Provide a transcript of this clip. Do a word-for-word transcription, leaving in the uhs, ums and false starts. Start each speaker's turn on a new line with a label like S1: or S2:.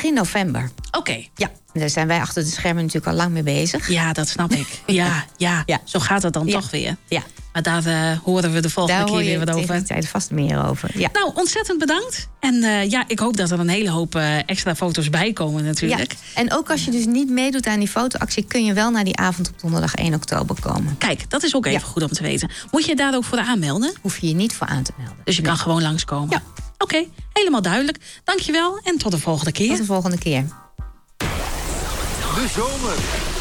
S1: begin november.
S2: Oké. Okay.
S1: Ja, daar zijn wij achter de schermen natuurlijk al lang mee bezig.
S2: Ja, dat snap ik. Ja, ja. ja. Zo gaat het dan ja. toch weer.
S1: Ja.
S2: Maar daar uh, horen we de volgende
S1: daar
S2: keer weer wat over.
S1: Daar hoor je vast meer over. Ja.
S2: Nou, ontzettend bedankt. En uh, ja, ik hoop dat er een hele hoop uh, extra foto's bij komen natuurlijk.
S1: Ja. En ook als je dus niet meedoet aan die fotoactie, kun je wel naar die avond op donderdag één oktober komen.
S2: Kijk, dat is ook even ja. goed om te weten. Moet je daar ook voor aanmelden?
S1: Hoef je je niet voor aan te melden.
S2: Dus je nee. kan gewoon langskomen?
S1: Ja.
S2: Oké, okay, helemaal duidelijk. Dankjewel en tot de volgende keer.
S1: Tot de volgende keer.
S3: De zomer.